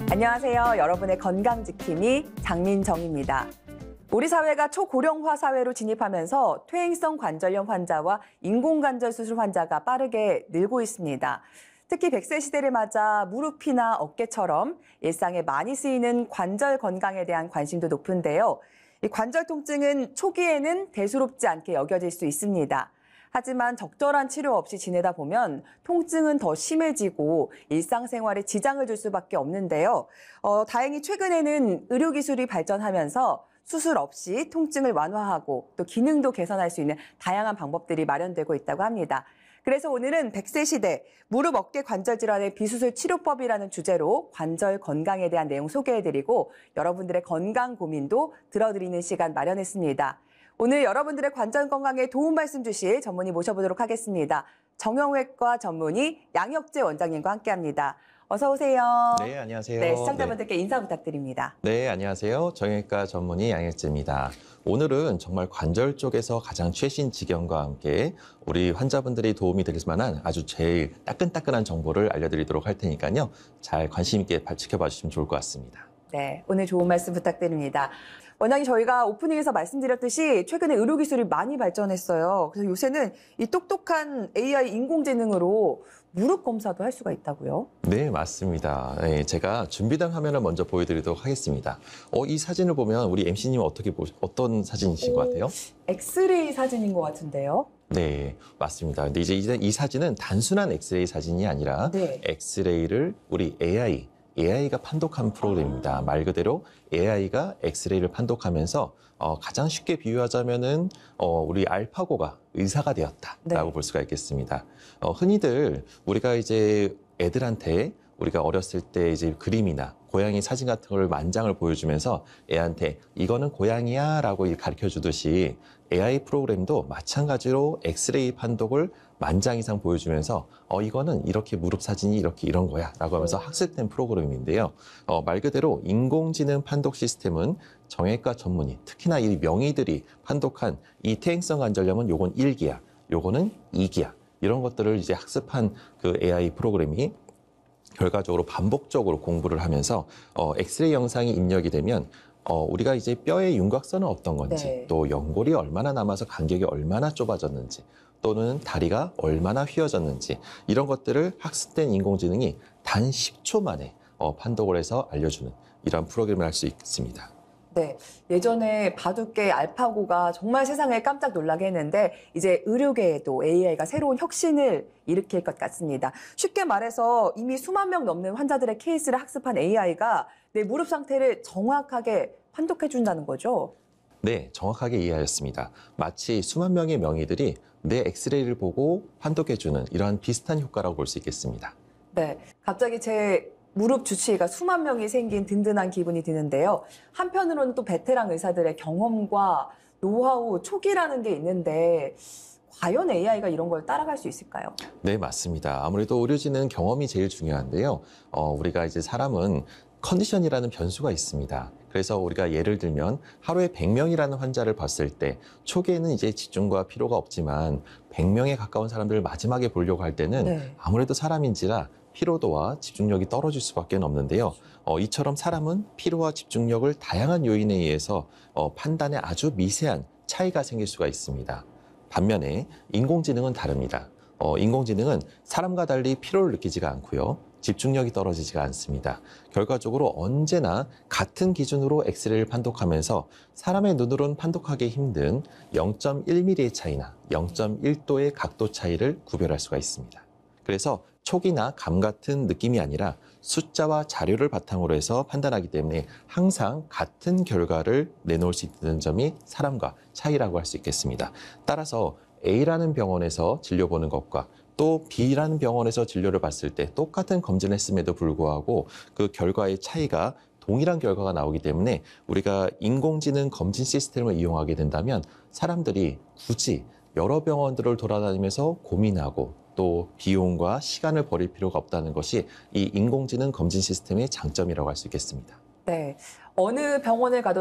안녕하세요. 여러분의 건강지킴이 장민정입니다. 우리 사회가 초고령화 사회로 진입하면서 퇴행성 관절염 환자와 인공관절 수술 환자가 빠르게 늘고 있습니다. 특히 100세 시대를 맞아 무릎이나 어깨처럼 일상에 많이 쓰이는 관절 건강에 대한 관심도 높은데요. 이 관절 통증은 초기에는 대수롭지 않게 여겨질 수 있습니다. 하지만 적절한 치료 없이 지내다 보면 통증은 더 심해지고 일상생활에 지장을 줄 수밖에 없는데요. 다행히 최근에는 의료기술이 발전하면서 수술 없이 통증을 완화하고 또 기능도 개선할 수 있는 다양한 방법들이 마련되고 있다고 합니다. 그래서 오늘은 100세 시대 무릎 어깨 관절 질환의 비수술 치료법이라는 주제로 관절 건강에 대한 내용 소개해드리고 여러분들의 건강 고민도 들어드리는 시간 마련했습니다. 오늘 여러분들의 관절 건강에 도움 말씀 주실 전문의 모셔보도록 하겠습니다. 정형외과 전문의 양혁재 원장님과 함께합니다. 어서 오세요. 네, 안녕하세요. 네, 시청자분들께 인사 부탁드립니다. 네, 안녕하세요. 정형외과 전문의 양혁재입니다. 오늘은 정말 관절 쪽에서 가장 최신 지경과 함께 우리 환자분들이 도움이 될 만한 아주 제일 따끈따끈한 정보를 알려드리도록 할 테니까요. 잘 관심 있게 지켜봐 주시면 좋을 것 같습니다. 네, 오늘 좋은 말씀 부탁드립니다. 원장님, 저희가 오프닝에서 말씀드렸듯이 최근에 의료기술이 많이 발전했어요. 그래서 요새는 이 똑똑한 AI 인공지능으로 무릎 검사도 할 수가 있다고요? 네, 맞습니다. 네, 제가 준비된 화면을 먼저 보여드리도록 하겠습니다. 이 사진을 보면 우리 MC님 어떤 사진이신 것 같아요? 엑스레이 사진인 것 같은데요? 네, 맞습니다. 근데 이제 이 사진은 단순한 엑스레이 사진이 아니라 네. 엑스레이를 우리 AI가 판독한 프로그램입니다. 말 그대로 AI가 엑스레이를 판독하면서 가장 쉽게 비유하자면은 우리 알파고가 의사가 되었다라고 네. 볼 수가 있겠습니다. 흔히들 우리가 이제 애들한테 우리가 어렸을 때 이제 그림이나 고양이 사진 같은 걸 만장을 보여주면서 애한테 이거는 고양이야라고 가르쳐 주듯이 AI 프로그램도 마찬가지로 엑스레이 판독을 만장 이상 보여주면서 이거는 이렇게 무릎 사진이 이렇게 이런 거야 라고 하면서 학습된 프로그램인데요. 말 그대로 인공지능 판독 시스템은 정형외과 전문의, 특히나 이 명의들이 판독한 이 퇴행성 관절염은 요건 1기야, 요거는 2기야 이런 것들을 이제 학습한 그 AI 프로그램이 결과적으로 반복적으로 공부를 하면서 엑스레이 영상이 입력이 되면 우리가 이제 뼈의 윤곽선은 어떤 건지, 네. 또 연골이 얼마나 남아서 간격이 얼마나 좁아졌는지, 또는 다리가 얼마나 휘어졌는지 이런 것들을 학습된 인공지능이 단 10초 만에 판독을 해서 알려주는 이런 프로그램을 할 수 있습니다. 네, 예전에 바둑계 알파고가 정말 세상을 깜짝 놀라게 했는데 이제 의료계에도 AI가 새로운 혁신을 일으킬 것 같습니다. 쉽게 말해서 이미 수만 명 넘는 환자들의 케이스를 학습한 AI가 내 무릎 상태를 정확하게 판독해 준다는 거죠? 네, 정확하게 이해하셨습니다. 마치 수만 명의 명의들이 내 엑스레이를 보고 판독해주는 이러한 비슷한 효과라고 볼 수 있겠습니다. 네, 갑자기 제 무릎 주치의가 수만 명이 생긴 든든한 기분이 드는데요. 한편으로는 또 베테랑 의사들의 경험과 노하우, 촉이라는 게 있는데 과연 AI가 이런 걸 따라갈 수 있을까요? 네, 맞습니다. 아무래도 의료진은 경험이 제일 중요한데요. 우리가 이제 사람은 컨디션이라는 변수가 있습니다. 그래서 우리가 예를 들면 하루에 100명이라는 환자를 봤을 때 초기에는 이제 집중과 피로가 없지만 100명에 가까운 사람들을 마지막에 보려고 할 때는 네. 아무래도 사람인지라 피로도와 집중력이 떨어질 수밖에 없는데요. 이처럼 사람은 피로와 집중력을 다양한 요인에 의해서 판단에 아주 미세한 차이가 생길 수가 있습니다. 반면에 인공지능은 다릅니다. 인공지능은 사람과 달리 피로를 느끼지가 않고요. 집중력이 떨어지지가 않습니다. 결과적으로 언제나 같은 기준으로 엑스레이를 판독하면서 사람의 눈으로는 판독하기 힘든 0.1mm의 차이나 0.1도의 각도 차이를 구별할 수가 있습니다. 그래서 촉이나 감 같은 느낌이 아니라 숫자와 자료를 바탕으로 해서 판단하기 때문에 항상 같은 결과를 내놓을 수 있는 점이 사람과 차이라고 할 수 있겠습니다. 따라서 A라는 병원에서 진료 보는 것과 또 B라는 병원에서 진료를 봤을 때 똑같은 검진을 했음에도 불구하고 그 결과의 차이가 동일한 결과가 나오기 때문에 우리가 인공지능 검진 시스템을 이용하게 된다면 사람들이 굳이 여러 병원들을 돌아다니면서 고민하고 또 비용과 시간을 버릴 필요가 없다는 것이 이 인공지능 검진 시스템의 장점이라고 할 수 있겠습니다. 네, 어느 병원을 가도